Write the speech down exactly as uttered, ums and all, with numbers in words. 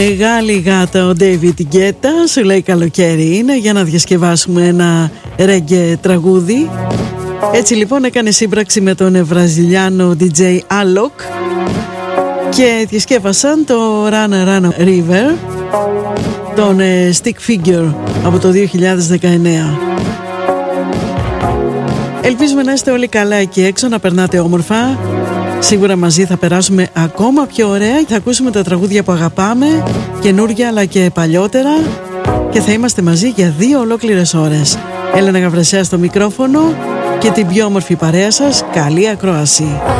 Μεγάλη γάτα ο David Guetta σου λέει καλοκαίρι είναι για να διασκευάσουμε ένα ρέγγε τραγούδι. Έτσι λοιπόν έκανε σύμπραξη με τον βραζιλιάνο ντι τζέι Alok και διασκεύασαν το Rana Rana River, τον Stick Figure από το δύο χιλιάδες δεκαεννέα. Ελπίζουμε να είστε όλοι καλά εκεί έξω, να περνάτε όμορφα. Σίγουρα μαζί θα περάσουμε ακόμα πιο ωραία. Θα ακούσουμε τα τραγούδια που αγαπάμε, καινούργια αλλά και παλιότερα, και θα είμαστε μαζί για δύο ολόκληρες ώρες. Έλενα Γαβρεσέα στο μικρόφωνο και την πιο όμορφη παρέα σας. Καλή ακρόαση.